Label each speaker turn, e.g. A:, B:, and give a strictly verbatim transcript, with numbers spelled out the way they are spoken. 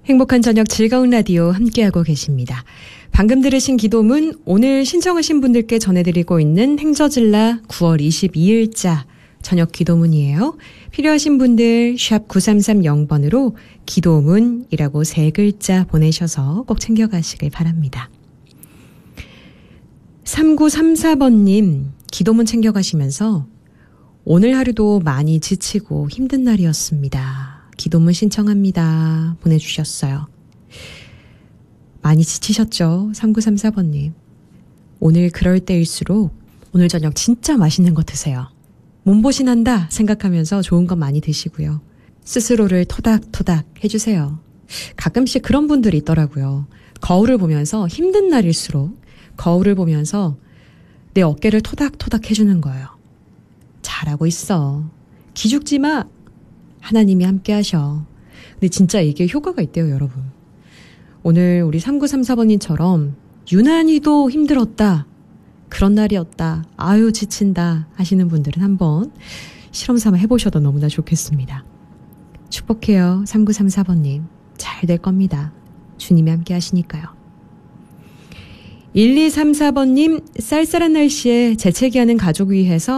A: 행복한 저녁 즐거운 라디오 함께하고 계십니다. 방금 들으신 기도문 오늘 신청하신 분들께 전해드리고 있는 행저질라 구월 이십이일자 저녁 기도문이에요. 필요하신 분들 샵 구삼삼영 번으로 기도문이라고 세 글자 보내셔서 꼭 챙겨가시길 바랍니다. 삼구삼사 번님 기도문 챙겨가시면서 오늘 하루도 많이 지치고 힘든 날이었습니다. 기도문 신청합니다. 보내주셨어요. 많이 지치셨죠? 삼구삼사 번님. 오늘 그럴 때일수록 오늘 저녁 진짜 맛있는 거 드세요. 몸보신한다 생각하면서 좋은 거 많이 드시고요. 스스로를 토닥토닥 해주세요. 가끔씩 그런 분들이 있더라고요. 거울을 보면서 힘든 날일수록 거울을 보면서 내 어깨를 토닥토닥 해주는 거예요. 잘하고 있어. 기죽지 마. 하나님이 함께 하셔. 근데 진짜 이게 효과가 있대요, 여러분. 오늘 우리 삼구삼사 번님처럼 유난히도 힘들었다. 그런 날이었다. 아유 지친다 하시는 분들은 한번 실험삼아 해보셔도 너무나 좋겠습니다. 축복해요. 삼구삼사 번님. 잘 될 겁니다. 주님이 함께 하시니까요. 일이삼사 번님 쌀쌀한 날씨에 재채기하는 가족 위해서